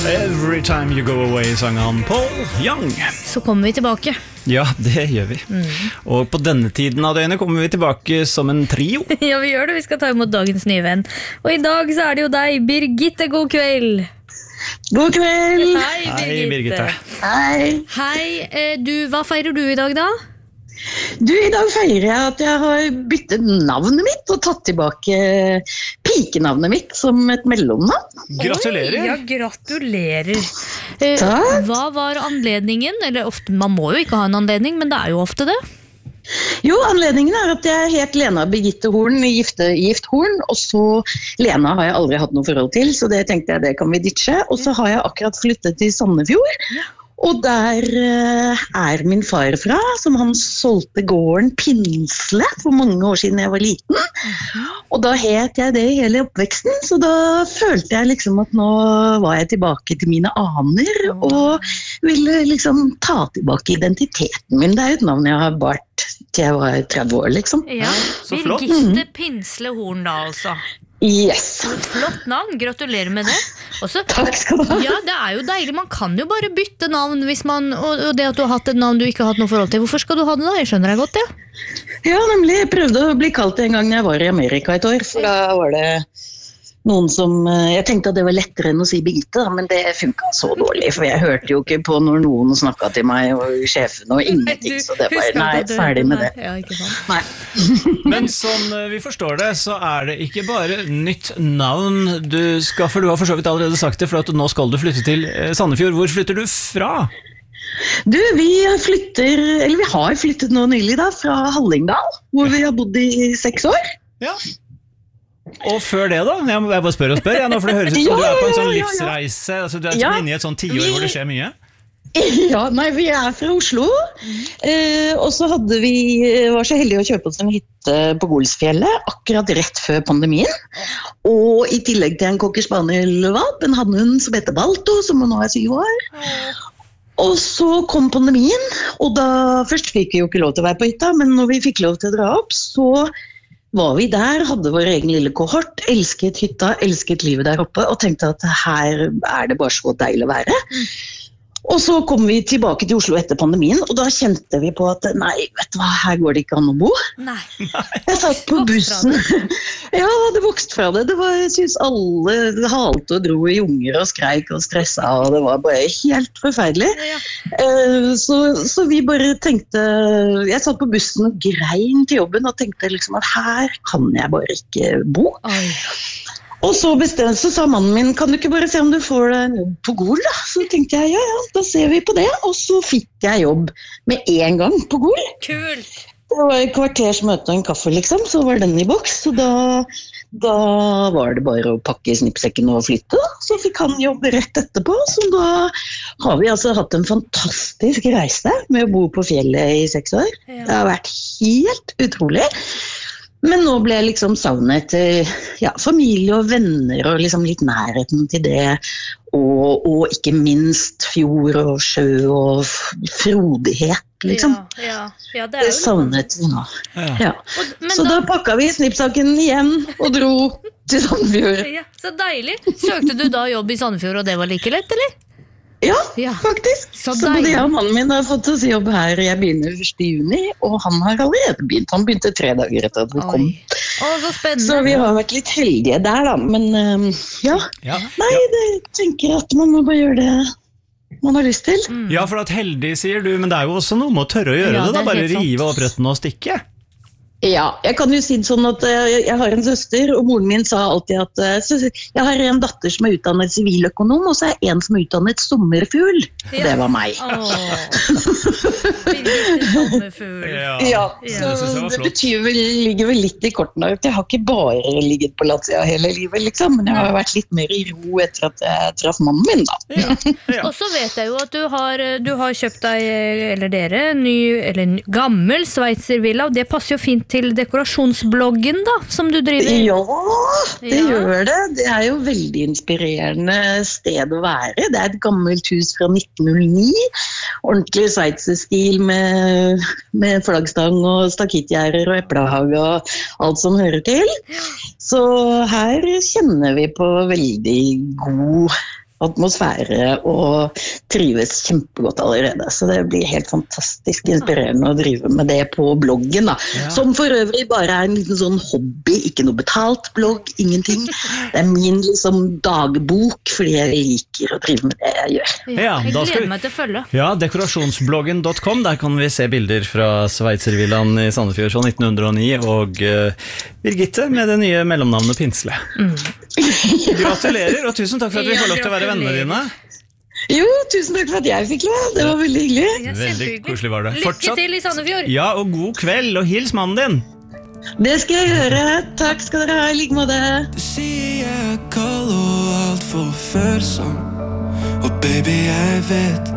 Every time you go away, sang han Paul Young. Så kommer vi tilbake. Ja, det gjør vi. Og på denne tiden av døgnet kommer vi tilbake som en trio. Ja, vi gjør det. Vi skal ta imot dagens nye venn. Og i dag så det jo deg, Birgitte. God kveld. God kveld. Hei, Birgitte. Hei, hva feirer du i dag da? I dag feirer jeg at jeg har byttet navnet mitt og tatt tilbake pikenavnet mitt som et mellomnavn. Gratulerer. Oi, ja, gratulerer. Takk. Hva var anledningen? Eller ofte, man må jo ikke ha en anledning, men det jo ofte det. Jo, anledningen at jeg het Lena Birgitte Horn, gift Horn, og så Lena har jeg aldri hatt noe forhold til, så det tenkte jeg det kan vi ditche. Og så har jeg akkurat flyttet til Sandefjord. Ja. Og der min far fra, som han solgte gården Pinsle for mange år siden jeg var liten. Og da het jeg det hele oppveksten, så da følte jeg liksom at nå var jeg tilbake til mine aner, og ville liksom ta tilbake identiteten min. Det et navn jeg har bart til jeg var 30 år, liksom. Ja, så flott. Birgitte Pinsle Horn da, altså. Yes. Flott navn, gratulerer med det. Også, takk skal du ha. Ja, det jo deilig, man kan jo bare bytte navn hvis man, og det at du har hatt et navn du ikke har hatt noe forhold til. Hvorfor skal du ha det da? Jeg skjønner deg godt, ja. Ja, nemlig, jeg prøvde å bli kalt det en gang jeg var i Amerika et år, for da var det noen som, jeg tenkte at det var lettere enn å si Birgitte, men det funket så dårlig, for jeg hørte jo ikke på når noen snakket til meg og sjefen og ingenting, så det var, nei, ferdig med det. Ja, ikke sant? Nei. Men som vi forstår det, så det ikke bare nytt navn du skal, for du har for så vidt allerede sagt det, for at nå skal du flytte til Sandefjord. Hvor flytter du fra? Vi har flyttet nå nylig da, fra Hallingdal, hvor vi har bodd i 6 år. Ja. Og før det da? Jeg bare spør, ja, nå, for det høres ut som du på en sånn livsreise, altså du som inne i et sånn 10 år hvor det skjer mye. Ja, nei, vi fra Oslo, og så var så heldige å kjøpe oss en hytte på Golsfjellet, akkurat rett før pandemien, og i tillegg til en cocker spaniel-valp, en hannhund som heter Balto, som nå 7 år. Og så kom pandemien, og da først fikk vi jo ikke lov til å være på hytta, men når vi fikk lov til å dra opp, så var vi der, hadde vår egen lille kohort, elsket hytta, elsket livet der oppe, og tenkte at her det bare så deilig å være. Og så kom vi tilbake til Oslo etter pandemien, og da kjente vi på at nei, vet du hva, her går det ikke an å bo. Nei. Jeg satt på bussen. Ja, det vokste fra det. Jeg synes alle halte og dro i unger og skreik og stresset, og det var bare helt forferdelig. Ja. Så vi bare tenkte, jeg satt på bussen og grein til jobben og tenkte liksom at her kan jeg bare ikke bo. Oi. Og så sa mannen min, kan du ikke bare se om du får en jobb på Gol da? Så tenkte jeg, ja, da ser vi på det. Og så fikk jeg jobb med en gang på Gol. Kult! Det var et kvarters møte og en kaffe liksom, så var den i boks. Så da var det bare å pakke snippsekken og flytte. Så fikk han jobb rett etterpå. Så da har vi altså hatt en fantastisk reise med å bo på fjellet i 6 år. Ja. Det har vært helt utrolig. Men nå ble jeg liksom savnet familie og venner og liksom litt nærheten til det, og ikke minst fjord og sjø og frodighet, liksom. Ja, det savnet vi nå. Ja. Så da pakket vi snippsaken igjen og dro til Sandefjord. Ja, så deilig. Søkte du da jobb i Sandefjord, og det var like lett, eller? Ja, faktisk. Så både jeg og mannen min har fått oss jobb her. Jeg begynner 1. juni, og han har allerede begynt. Han begynte 3 dager etter at vi kom. Så spennende. Så vi har vært litt heldige der da, men Nei, jeg tenker at man må bare gjøre det man har lyst til. Ja, for at heldig sier du, men det jo også noe med å tørre å gjøre det da, bare rive opp retten og stikke. Ja, jeg kan jo si det sånn at jeg har en søster, og moren min sa alltid at jeg har en datter som utdannet siviløkonom, og så en som utdannet sommerfugl. Ja. Det var meg. Sommerfugl. Ja, så det betyr ligger vel litt i kortene. Jeg har ikke bare ligget på Latvia hele livet, liksom, men jeg har vært litt mer i ro etter at jeg traff mannen min, da. Ja. Og så vet jeg jo at du har kjøpt deg, eller dere, en gammel Sveitservilla, og det passer jo fint til dekorasjonsbloggen da, som du driver. Ja, det gjør det. Det jo veldig inspirerende sted å være. Det et gammelt hus fra 1909. Ordentlig Sveitser-stil med flaggstang og stakittgjerder og eplehage og alt som hører til. Så her kjenner vi på veldig god atmosfære og trives kjempegodt allerede. Så det blir helt fantastisk inspirerende å drive med det på bloggen da. Som for øvrig bare en liten sånn hobby, ikke noe betalt blogg, ingenting. Det min liksom dagbok, fordi jeg liker å drive med det jeg gjør. Jeg gleder meg til å følge. Ja, dekorasjonsbloggen.com, der kan vi se bilder fra Sveitservillaen i Sandefjord fra 1909, og Birgitte med det nye mellomnavnet Pinsle. Gratulerer, og tusen takk for at vi får lov til å være vennene dine. Jo, tusen takk for at jeg fikk lov. Det var veldig hyggelig. Veldig koselig var det. Lykke til i Sandefjord. Ja, og god kveld, og hils mannen din. Det skal jeg gjøre. Takk skal dere ha, I like måte. Du sier jeg er kald og alt for følsom, og baby jeg vet